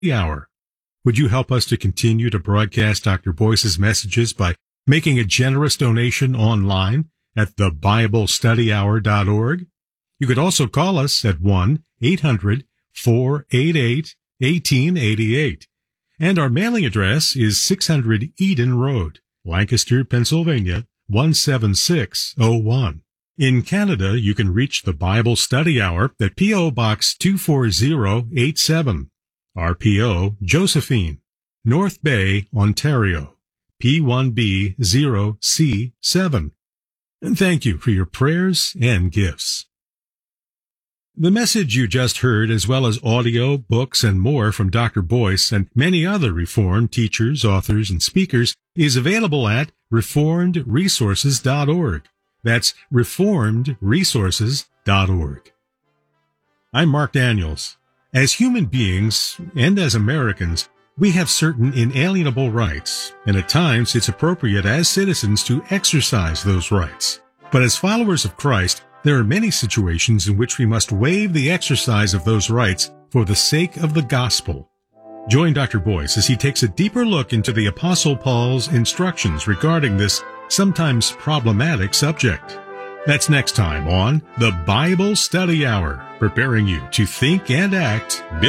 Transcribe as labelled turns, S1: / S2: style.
S1: Hour. Would you help us to continue to broadcast Dr. Boyce's messages by making a generous donation online at thebiblestudyhour.org? You could also call us at 1-800-488-1888. And our mailing address is 600 Eden Road, Lancaster, Pennsylvania, 17601. In Canada, you can reach the Bible Study Hour at P.O. Box 24087, RPO Josephine, North Bay, Ontario, P1B0C7. And thank you for your prayers and gifts. The message you just heard, as well as audio, books, and more from Dr. Boyce and many other Reformed teachers, authors, and speakers, is available at reformedresources.org. That's reformedresources.org. I'm Mark Daniels. As human beings, and as Americans, we have certain inalienable rights, and at times it's appropriate as citizens to exercise those rights. But as followers of Christ, there are many situations in which we must waive the exercise of those rights for the sake of the gospel. Join Dr. Boyce as he takes a deeper look into the Apostle Paul's instructions regarding this sometimes problematic subject. That's next time on the Bible Study Hour, preparing you to think and act biblically.